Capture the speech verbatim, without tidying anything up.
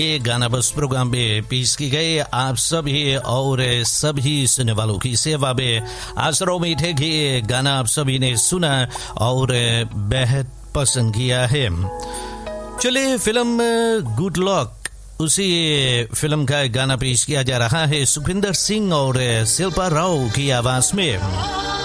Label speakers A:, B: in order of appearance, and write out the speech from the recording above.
A: ये गाना बस प्रोग्राम में पेश की गई आप सभी और सभी सुनने वालों की सेवा में। आशा उम्मीद है कि ये गाना आप सभी ने सुना और बेहद पसंद किया है। चलिए फिल्म गुड लक, उसी फिल्म का गाना पेश किया जा रहा है सुखविंदर सिंह और शिल्पा राव की आवाज में।